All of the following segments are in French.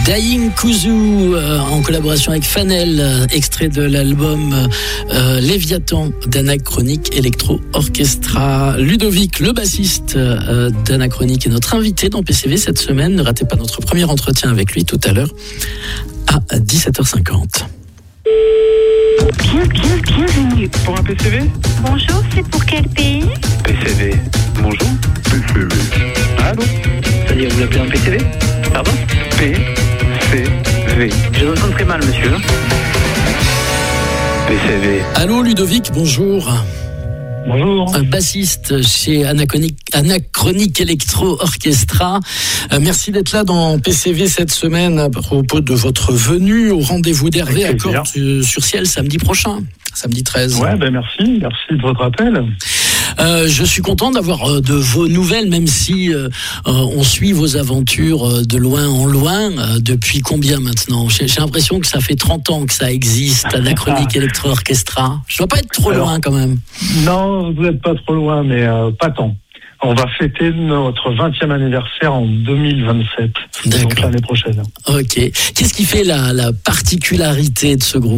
Dying Kuzu en collaboration avec Fanel, extrait de l'album Léviathan d'Anachronique Electro Orchestra. Ludovic, le bassiste d'Anachronique, est notre invité dans PCV cette semaine. Ne ratez pas notre premier entretien avec lui tout à l'heure à 17h50. Bienvenue. Pour un PCV ? Bonjour, c'est pour quel pays ? PCV. Bonjour. PCV. Allô ? C'est-à-dire, vous l'appelez un PCV ? Pardon ? PCV. Je vous entends très mal, monsieur. PCV. Allô Ludovic, bonjour. Bonjour. Un bassiste chez Anachronique Electro Orchestra. Merci d'être là dans PCV cette semaine à propos de votre venue au rendez-vous d'Hervé à Cordes sur Ciel samedi prochain, samedi 13. Ouais, merci de votre appel. Je suis content d'avoir de vos nouvelles, même si on suit vos aventures de loin en loin. Depuis combien maintenant ? J'ai l'impression que ça fait 30 ans que ça existe, Anachronique Electro Orchestra. Je ne dois pas être trop loin quand même. Non, vous n'êtes pas trop loin, mais pas tant. On va fêter notre 20e anniversaire en 2027, donc l'année prochaine. Ok. Qu'est-ce qui fait la particularité de ce groupe ?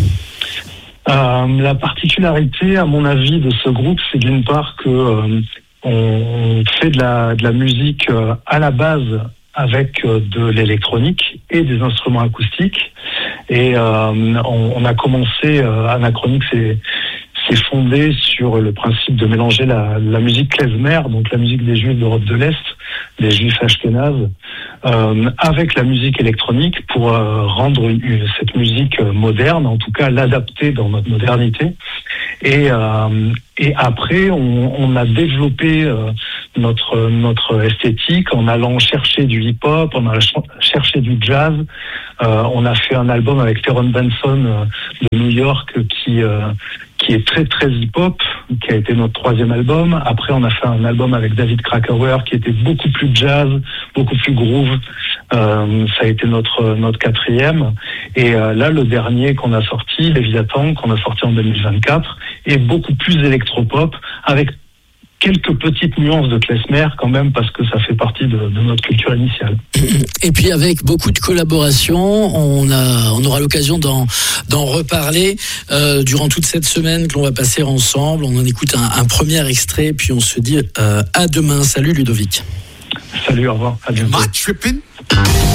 La particularité, à mon avis, de ce groupe, c'est d'une part que on fait de la musique à la base avec de l'électronique et des instruments acoustiques. Et on a commencé, Anachronique s'est fondé sur le principe de mélanger la musique klezmer, donc la musique des Juifs d'Europe de l'Est, des Juifs ashkénazes, avec la musique électronique pour rendre cette musique moderne, en tout cas l'adapter dans notre modernité. Et après, on a développé notre esthétique en allant chercher du hip-hop, on a cherché du jazz. On a fait un album avec Theron Benson de New York qui est très très hip-hop, qui a été notre 3e album. Après, on a fait un album avec David Krakauer qui était beaucoup plus jazz, beaucoup plus groove. Ça a été notre 4e. Et là, le dernier qu'on a sorti, Léviathan, qu'on a sorti en 2024, est beaucoup plus électropop, avec quelques petites nuances de klezmer quand même, parce que ça fait partie de notre culture initiale. Et puis avec beaucoup de collaborations, on aura l'occasion d'en reparler durant toute cette semaine que l'on va passer ensemble. On en écoute un premier extrait, puis on se dit à demain. Salut Ludovic. Salut, au revoir, à bientôt.